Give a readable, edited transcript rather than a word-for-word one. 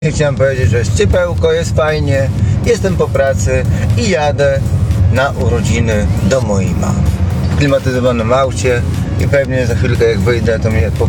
Chciałem powiedzieć, że jest ciepełko, jest fajnie, jestem po pracy i jadę na urodziny do mojej mamy. W klimatyzowanym aucie i pewnie za chwilkę jak wyjdę, to mnie